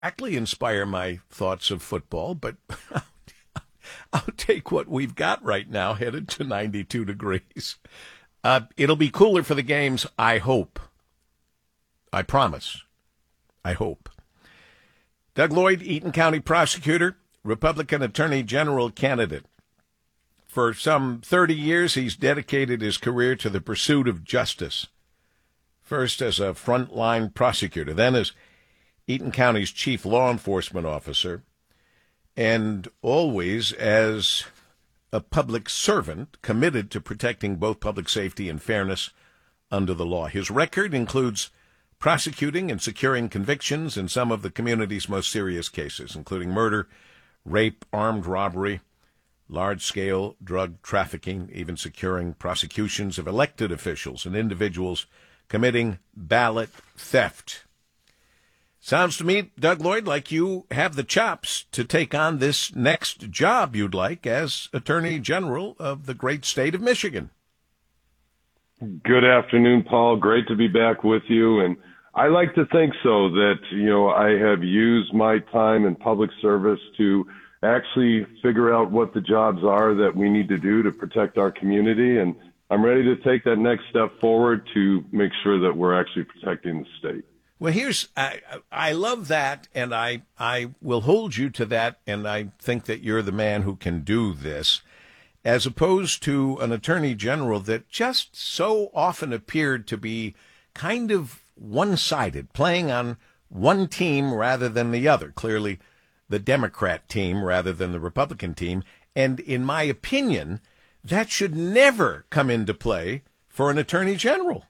exactly inspire my thoughts of football, but I'll take what we've got right now, headed to 92 degrees. It'll be cooler for the games, I hope. I promise. I hope. Doug Lloyd, Eaton County prosecutor, Republican Attorney General candidate. For some 30 years, he's dedicated his career to the pursuit of justice. First as a frontline prosecutor, then as Eaton County's chief law enforcement officer, and always as a public servant committed to protecting both public safety and fairness under the law. His record includes prosecuting and securing convictions in some of the community's most serious cases, including murder, rape, armed robbery, large-scale drug trafficking, even securing prosecutions of elected officials and individuals committing ballot theft. Sounds to me, Doug Lloyd, like you have the chops to take on this next job you'd like as Attorney General of the great state of Michigan. Good afternoon, Paul. Great to be back with you. And I like to think so that, I have used my time in public service to actually figure out what the jobs are that we need to do to protect our community. And I'm ready to take that next step forward to make sure that we're actually protecting the state. Well, I love that, and I will hold you to that, and I think that you're the man who can do this, as opposed to an attorney general that just so often appeared to be kind of one-sided, playing on one team rather than the other, clearly the Democrat team rather than the Republican team, and in my opinion, that should never come into play for an attorney general.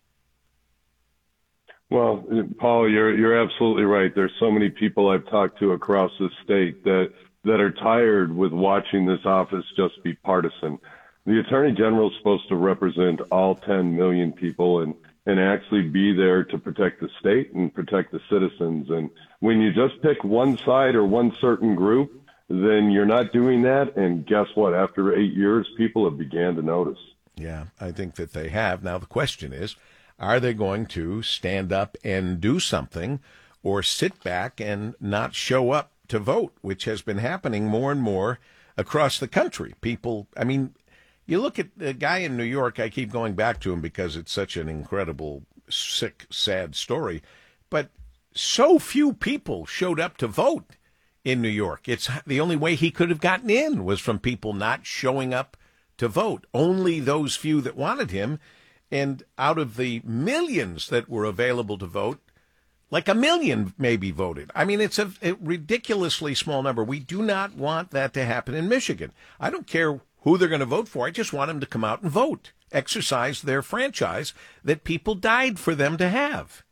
Well, Paul, you're absolutely right. There's so many people I've talked to across the state that are tired with watching this office just be partisan. The Attorney General is supposed to represent all 10 million people and actually be there to protect the state and protect the citizens. And when you just pick one side or one certain group, then you're not doing that. And guess what? After 8 years, people have began to notice. Yeah, I think that they have. Now, the question is, are they going to stand up and do something or sit back and not show up to vote, which has been happening more and more across the country? People, I mean, you look at the guy in New York, I keep going back to him because it's such an incredible, sick, sad story, but so few people showed up to vote in New York. It's the only way he could have gotten in was from people not showing up to vote. Only those few that wanted him. And out of the millions that were available to vote, like 1 million maybe voted. I mean, it's a ridiculously small number. We do not want that to happen in Michigan. I don't care who they're going to vote for. I just want them to come out and vote, exercise their franchise that people died for them to have.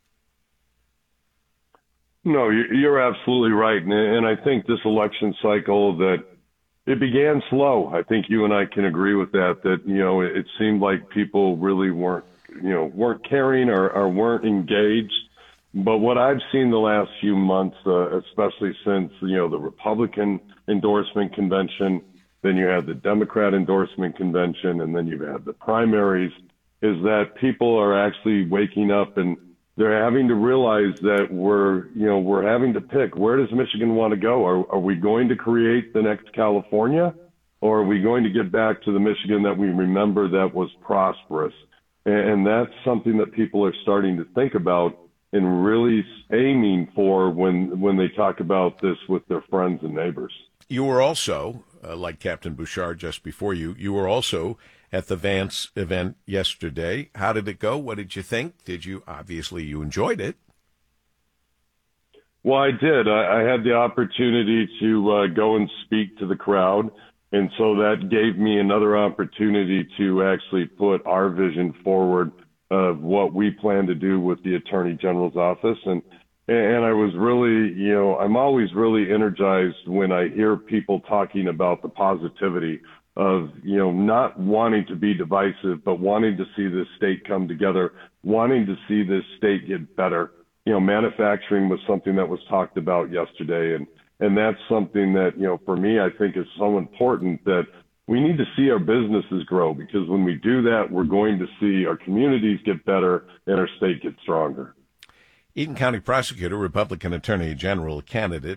No, you're absolutely right. And I think this election cycle that it began slow. I think you and I can agree with that, it seemed like people really weren't caring or weren't engaged. But what I've seen the last few months, especially since, the Republican endorsement convention, then you had the Democrat endorsement convention, and then you've had the primaries, is that people are actually waking up and they're having to realize that we're having to pick, where does Michigan want to go? Are we going to create the next California, or are we going to get back to the Michigan that we remember that was prosperous? And that's something that people are starting to think about and really aiming for when they talk about this with their friends and neighbors. You were also, like Captain Bouchard just before you were also at the Vance event yesterday. How did it go? What did you think? Obviously you enjoyed it. Well, I did. I had the opportunity to go and speak to the crowd. And so that gave me another opportunity to actually put our vision forward of what we plan to do with the Attorney General's office. And I was really, I'm always really energized when I hear people talking about the positivity of, not wanting to be divisive, but wanting to see this state come together, wanting to see this state get better. Manufacturing was something that was talked about yesterday. And that's something that, for me, I think is so important that we need to see our businesses grow, because when we do that, we're going to see our communities get better and our state get stronger. Eaton County prosecutor, Republican Attorney General candidate